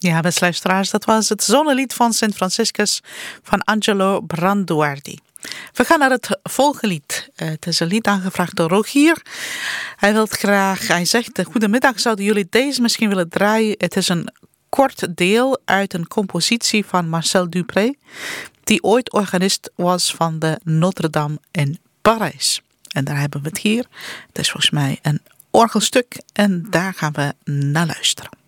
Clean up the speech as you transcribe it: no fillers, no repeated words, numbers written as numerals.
Ja, beste luisteraars, dat was het zonnelied van Sint Franciscus van Angelo Branduardi. We gaan naar het volgende lied. Het is een lied aangevraagd door Rogier. Hij zegt, goedemiddag, zouden jullie deze misschien willen draaien? Het is een kort deel uit een compositie van Marcel Dupré, die ooit organist was van de Notre-Dame in Parijs. En daar hebben we het hier. Het is volgens mij een orgelstuk en daar gaan we naar luisteren.